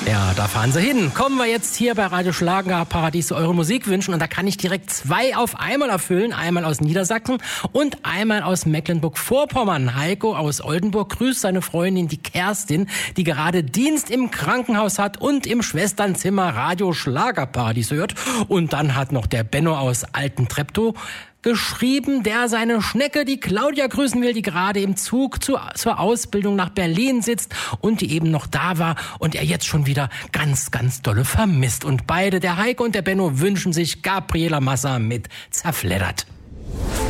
Ja, da fahren sie hin. Kommen wir jetzt hier bei Radio Schlagerparadies zu euren Musikwünschen und da kann ich direkt 2 auf einmal erfüllen. Einmal aus Niedersachsen und einmal aus Mecklenburg-Vorpommern. Heiko aus Oldenburg grüßt seine Freundin, die Kerstin, die gerade Dienst im Krankenhaus hat und im Schwesternzimmer Radio Schlagerparadies hört. Und dann hat noch der Benno aus Altentreptow geschrieben, der seine Schnecke, die Claudia, grüßen will, die gerade im Zug zur Ausbildung nach Berlin sitzt und die eben noch da war und er jetzt schon wieder ganz, ganz dolle vermisst. Und beide, der Heiko und der Benno, wünschen sich Gabriela Massa mit Zerfleddert.